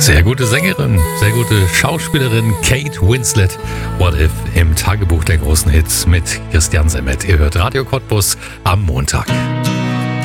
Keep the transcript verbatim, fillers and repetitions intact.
Sehr gute Sängerin, sehr gute Schauspielerin Kate Winslet. What If im Tagebuch der großen Hits mit Christian Semmet. Ihr hört Radio Cottbus am Montag.